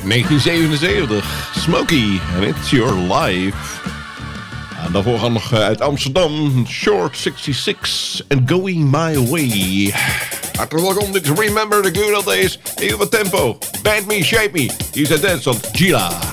1977, Smokey, and It's Your Life. En daarvoor gaan nog uit Amsterdam, Short 66 and Going My Way. Hartelijk welkom, dit is Remember the Good Old Days. Heel wat tempo, Band Me, Shape Me. Hier is het dance van Gila.